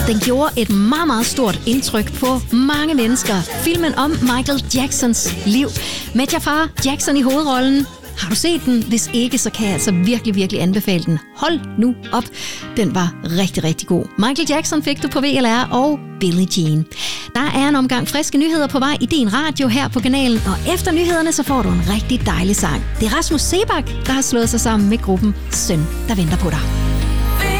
Den gjorde et meget, meget stort indtryk på mange mennesker. Filmen om Michael Jacksons liv med Jafar Jackson i hovedrollen. Har du set den? Hvis ikke, så kan jeg altså virkelig, virkelig anbefale den. Hold nu op. Den var rigtig, rigtig god. Michael Jackson fik du på VLR og Billie Jean. Der er en omgang friske nyheder på vej i din radio her på kanalen, og efter nyhederne, så får du en rigtig dejlig sang. Det er Rasmus Sebak, der har slået sig sammen med gruppen Søn, der venter på dig.